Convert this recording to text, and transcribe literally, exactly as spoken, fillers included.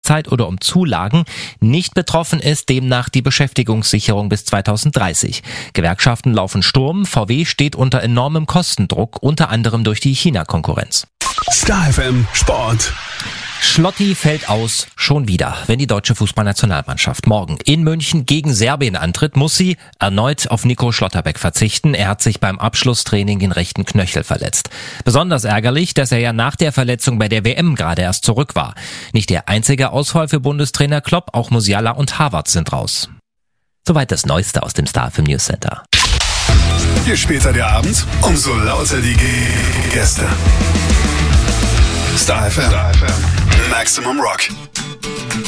Arbeitszeit oder um Zulagen. Nicht betroffen ist demnach die Beschäftigungssicherung bis zweitausenddreißig. Gewerkschaften laufen Sturm, V W steht unter enormem Kostendruck, unter anderem durch die China-Konkurrenz. Star F M Sport. Schlotti fällt aus, schon wieder. Wenn die deutsche Fußballnationalmannschaft morgen in München gegen Serbien antritt, muss sie erneut auf Nico Schlotterbeck verzichten. Er hat sich beim Abschlusstraining den rechten Knöchel verletzt. Besonders ärgerlich, dass er ja nach der Verletzung bei der W M gerade erst zurück war. Nicht der einzige Ausfall für Bundestrainer Klopp, auch Musiala und Havertz sind raus. Soweit das Neueste aus dem Star F M News Center. Je später der Abend, umso lauter die Gäste. Star F M. Maximum Rock.